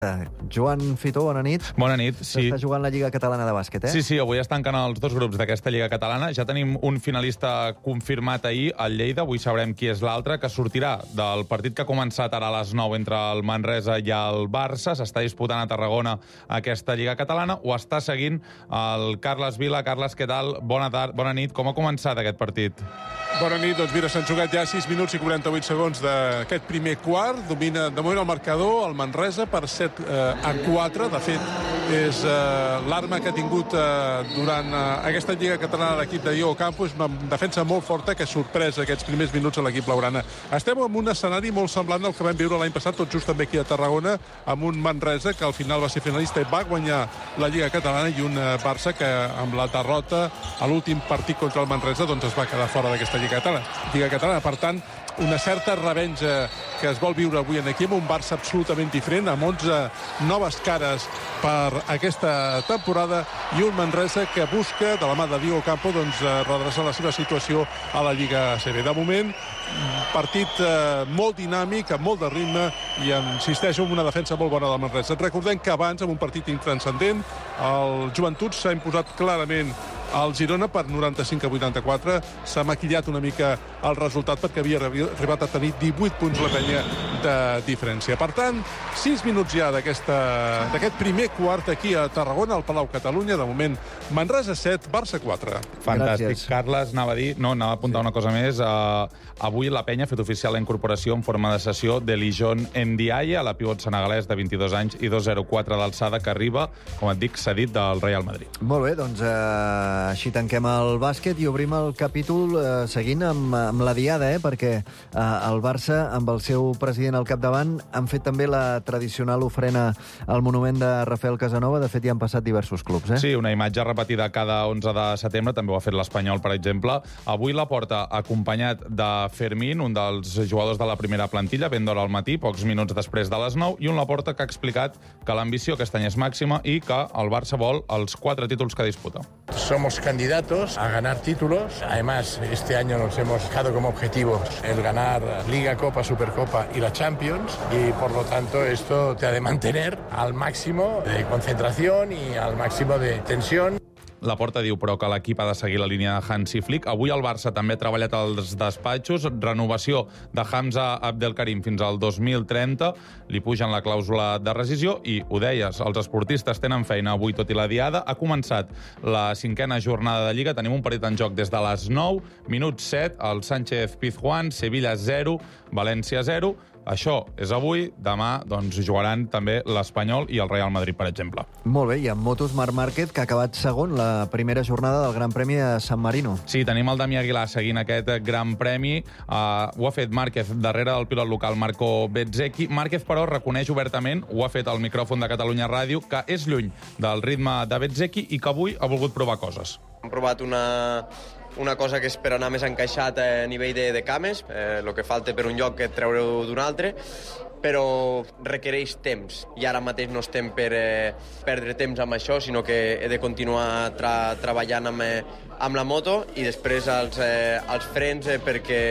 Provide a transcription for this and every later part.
Joan Fitó, bona nit. Bona nit, sí. S'està jugant la Lliga Catalana de bàsquet, eh? Sí, avui es tanquen els dos grups d'aquesta Lliga Catalana. Ja tenim un finalista confirmat ahir, el Lleida. Avui sabrem qui és l'altre, que sortirà del partit que ha començat ara a les 9 entre el Manresa i el Barça. S'està disputant a Tarragona aquesta Lliga Catalana. Ho està seguint el Carles Vila. Carles, què tal? Bona nit. Com ha començat aquest partit? Bona nit. Doncs mira, s'han jugat ja 6 minuts i 48 segons d'aquest primer quart. Domina de moment el marcador, el Manresa, per 7-4. De fet, és l'arma que ha tingut durant aquesta Lliga Catalana l'equip de Diego Campo. És una defensa molt forta que ha sorprès aquests primers minuts a l'equip blaugrana. Estem en un escenari molt semblant al que vam viure l'any passat, tot just també aquí a Tarragona, amb un Manresa que al final va ser finalista i va guanyar la Lliga Catalana, i un Barça que amb la derrota a l'últim partit contra el Manresa doncs es va quedar fora d'aquesta Lliga Catalana. Per tant, una certa revenja que es vol viure avui aquí, amb un Barça absolutament diferent, amb 11 noves cares per aquesta temporada, i un Manresa que busca, de la mà de Diego Campo, doncs, redreçar la seva situació a la Lliga ACB. De moment, partit molt dinàmic, amb molt de ritme, i insisteixo en una defensa molt bona del Manresa. Recordem que abans, en un partit intranscendent, el Joventut s'ha imposat clarament al Girona per 95-84. S'ha maquillat una mica el resultat perquè havia arribat a tenir 18 punts la penya de diferència. Per tant, 6 minuts ja d'aquest primer quart aquí a Tarragona, al Palau Catalunya. De moment, Manresa 7, Barça 4. Fantàstic. Gràcies. Carles, anava a apuntar una cosa més. Avui la penya ha fet oficial la incorporació en forma de sessió de Lijon Ndiaye, a la pivot senegalès de 22 anys i 2,04 d'alçada, que arriba, com et dic, cedit del Real Madrid. Molt bé, doncs així tanquem el bàsquet i obrim el capítol seguint amb la diada, perquè el Barça, amb el seu president al capdavant, han fet també la tradicional ofrena al monument de Rafael Casanova. De fet, hi han passat diversos clubs, Sí, una imatge repetida cada 11 de setembre, també ho ha fet l'Espanyol, per exemple. Avui la porta acompanyat de Fermín, un dels jugadors de la primera plantilla, ben d'hora al matí, pocs minuts després de les 9, i un Laporta que ha explicat que l'ambició aquest any és màxima i que el Barça vol els 4 títols que disputa. Somos candidatos a ganar títulos. Además, este año nos hemos fijado como objetivo el ganar Liga, Copa, Supercopa y la Champions. Y, por lo tanto, esto te ha de mantener al máximo de concentración y al máximo de tensión. Laporta diu, però, que l'equip ha de seguir la línia de Hansi Flick. Avui el Barça també ha treballat als despatxos. Renovació de Hamza Abdelkarim fins al 2030. Li pugen la clàusula de rescisió i, ho deies, els esportistes tenen feina avui, tot i la diada. Ha començat la 5a jornada de Lliga. Tenim un partit en joc des de les 9, minut 7, el Sánchez Pizjuán, Sevilla 0, València 0. Això és avui. Demà doncs, jugaran també l'Espanyol i el Real Madrid, per exemple. Molt bé, i amb motos Marc Márquez, que ha acabat segon la primera jornada del Gran Premi de San Marino. Sí, tenim el Damià Aguilar seguint aquest Gran Premi. Ho ha fet Márquez darrere del pilot local Marco Bezzecchi. Márquez, però, reconeix obertament, ho ha fet al micròfon de Catalunya Ràdio, que és lluny del ritme de Bezzecchi i que avui ha volgut provar coses. Hem provat una cosa que és per anar més encaixat a nivell de cames, el que falta per un lloc que treure-ho d'un altre, però requereix temps, i ara mateix no estem per perdre temps amb això, sinó que he de continuar treballant amb la moto, i després els frens, perquè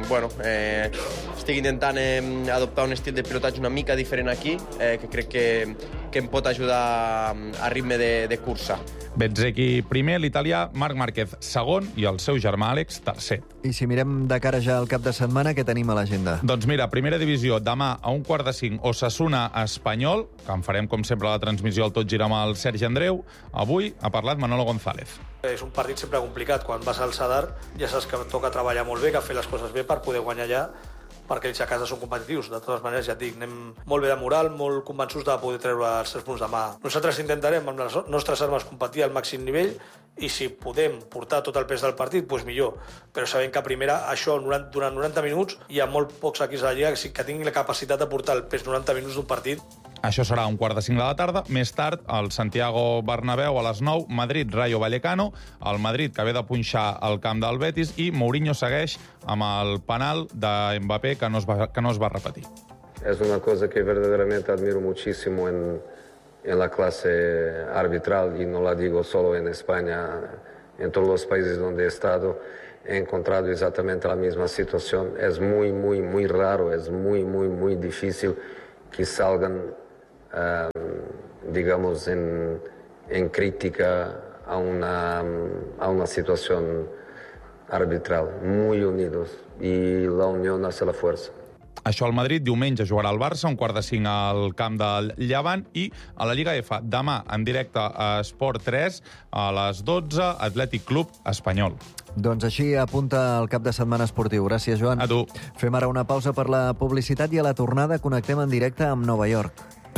estic intentant adoptar un estil de pilotatge una mica diferent aquí, que crec que em pot ajudar a ritme de cursa. Bezzecchi primer, l'italià, Marc Márquez segon i el seu germà Àlex tercer. I si mirem de cara ja al cap de setmana, què tenim a l'agenda? Doncs mira, primera divisió, demà a 1:45, Osasuna Espanyol, que en farem com sempre la transmissió al Tot Gira amb el Sergi Andreu. Avui ha parlat Manolo González. És un partit sempre complicat. Quan vas al Sadar ja saps que toca treballar molt bé, que fer les coses bé per poder guanyar allà, perquè ells a casa són competitius. De totes maneres, ja et dic, anem molt bé de moral, molt convençuts de poder treure els 3 punts demà. Nosaltres intentarem amb les nostres armes competir al màxim nivell, i si podem portar tot el pes del partit, doncs millor. Però sabem que a primera, això durant 90 minuts, hi ha molt pocs equips a la Lliga que tinguin la capacitat de portar el pes 90 minuts d'un partit. Això serà a 4:45 de la tarda. Més tard, al Santiago Bernabéu a les 9, Madrid, Rayo Vallecano, el Madrid que ve de punxar al camp del Betis, i Mourinho segueix amb el penal de Mbappé que no es va repetir. Es una cosa que verdaderamente admiro muchísimo en la clase arbitral, y no la digo solo en España, en todos los países donde he estado he encontrado exactamente la misma situación. Es muy, muy, muy raro, es muy, muy, muy difícil que salgan digamos, en crítica a una situación arbitral. Muy unidos y la unión hace la fuerza. Això al Madrid, diumenge jugarà el Barça, 4:45 al camp del Llevant, i a la Lliga F, demà, en directe a Esport 3, a les 12, Atlètic Club Espanyol. Doncs així apunta el cap de setmana esportiu. Gràcies, Joan. A tu. Fem ara una pausa per la publicitat i a la tornada connectem en directe amb Nova York.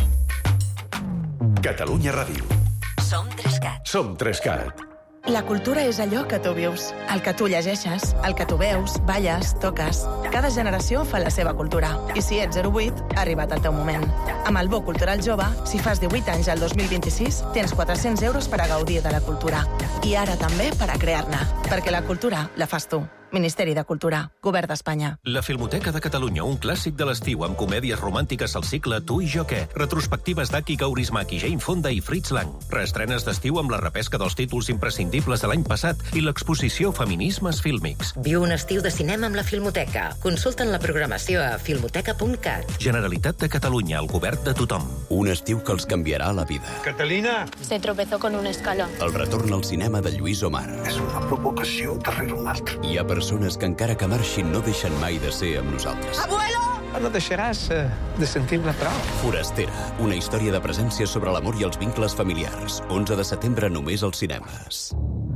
Catalunya Ràdio. Som 3CAT. Som 3CAT. La cultura és allò que tu vius, el que tu llegeixes, el que tu veus, balles, toques. Cada generació fa la seva cultura. I si ets 08, ha arribat el teu moment. Amb el Bo Cultural Jove, si fas 18 anys al 2026, tens 400 euros per a gaudir de la cultura. I ara també per a crear-ne. Perquè la cultura la fas tu. Ministeri de Cultura, Govern d'Espanya. La Filmoteca de Catalunya, un clàssic de l'estiu amb comèdies romàntiques al cicle Tu i jo què, retrospectives d'Aki Kaurismäki, Jane Fonda i Fritz Lang, reestrenes d'estiu amb la repesca dels títols imprescindibles de l'any passat i l'exposició Feminismes Fílmics. Viu un estiu de cinema amb la Filmoteca. Consulta'n la programació a filmoteca.cat. Generalitat de Catalunya, el govern de tothom. Un estiu que els canviarà la vida. Catalina! Se tropezó con un escalón. El retorn al cinema de Lluís Omar. És una provocació darrere una altra. Hi ha persones que encara que marxin no deixen mai de ser amb nosaltres. Abuelo! No deixaràs de sentir-ne prou. Forastera, una història de presència sobre l'amor i els vincles familiars. 11 de setembre només als cinemes.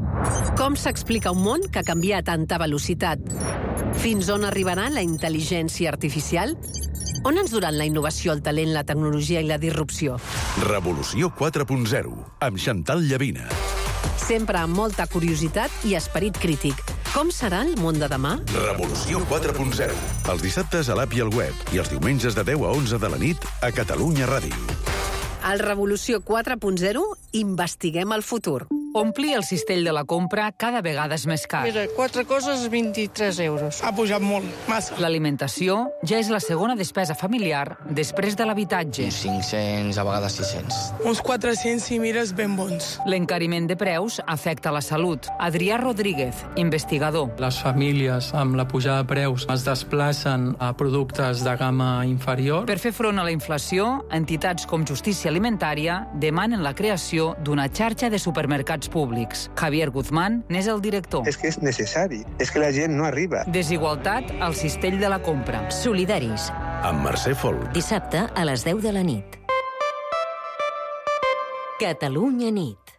Com s'explica un món que canvia a tanta velocitat? Fins on arribarà la intel·ligència artificial? On ens duran la innovació, el talent, la tecnologia i la disrupció? Revolució 4.0, amb Chantal Llavina. Sempre amb molta curiositat i esperit crític. Com serà el món de demà? Revolució 4.0. Els dissabtes a l'app i al web i els diumenges de 10 a 11 de la nit a Catalunya Ràdio. Al Revolució 4.0 investiguem el futur. Omplir el cistell de la compra cada vegada és més car. Mira, 4 coses, 23 euros. Ha pujat molt, massa. L'alimentació ja és la segona despesa familiar després de l'habitatge. Uns 500, a vegades 600. Uns 400 si mires ben bons. L'encariment de preus afecta la salut. Adrià Rodríguez, investigador. Les famílies amb la pujada de preus es desplacen a productes de gamma inferior. Per fer front a la inflació, entitats com Justícia Alimentària demanen la creació d'una xarxa de supermercats públics. Javier Guzmán n'és el director. És que és necessari, és que la gent no arriba. Desigualtat al cistell de la compra. Solidaris. Amb Mercè Folk. Dissabte a les 10 de la nit. Catalunya nit.